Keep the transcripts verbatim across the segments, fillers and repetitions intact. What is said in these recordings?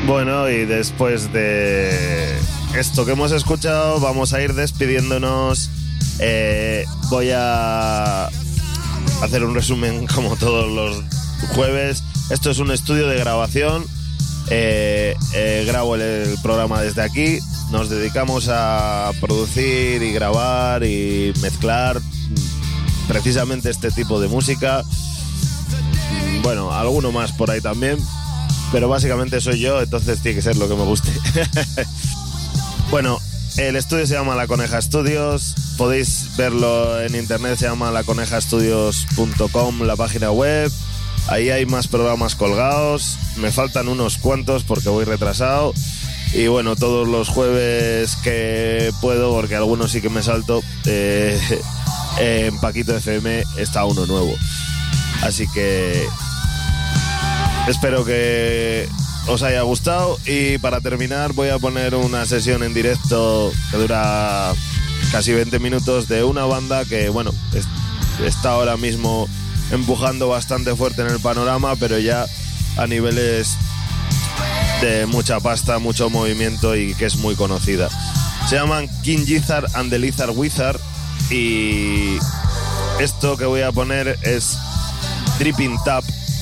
Bueno, y después de esto que hemos escuchado, vamos a ir despidiéndonos. Eh, voy a hacer un resumen como todos los jueves. Esto es un estudio de grabación. Eh, eh, grabo el, el programa desde aquí. Nos dedicamos a producir y grabar y mezclar precisamente este tipo de música. Bueno, alguno más por ahí también, pero básicamente soy yo, entonces tiene que ser lo que me guste. Bueno, el estudio se llama La Coneja Studios. Podéis verlo en internet, se llama la coneja studios punto com, la página web. Ahí hay más programas colgados. Me faltan unos cuantos porque voy retrasado. Y bueno, todos los jueves que puedo, porque algunos sí que me salto, eh, en Paquito F M está uno nuevo. Así que espero que os haya gustado. Y para terminar voy a poner una sesión en directo que dura casi veinte minutos de una banda que, bueno, es, está ahora mismo empujando bastante fuerte en el panorama, pero ya a niveles de mucha pasta, mucho movimiento y que es muy conocida. Se llaman King Gizzard and the Lizard Wizard y esto que voy a poner es Dripping Tap.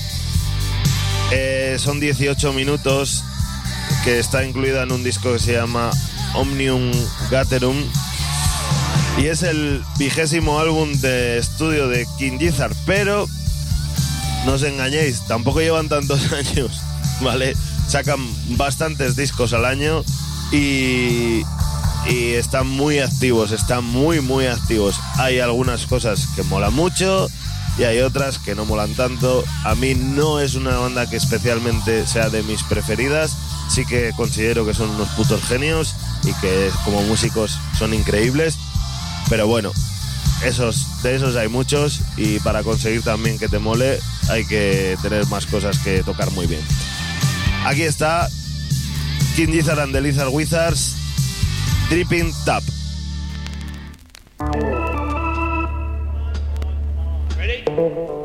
Eh, son dieciocho minutos, que está incluida en un disco que se llama Omnium Gatherum y es el vigésimo álbum de estudio de King Gizzard, pero no os engañéis, tampoco llevan tantos años, ¿vale? Sacan bastantes discos al año y, y están muy activos, están muy muy activos. Hay algunas cosas que molan mucho y hay otras que no molan tanto. A mí no es una banda que especialmente sea de mis preferidas, sí que considero que son unos putos genios y que como músicos son increíbles, pero bueno, esos, de esos hay muchos y para conseguir también que te mole hay que tener más cosas que tocar muy bien. Aquí está King Gizzard and the Lizard Wizards, Dripping Tap. Ready?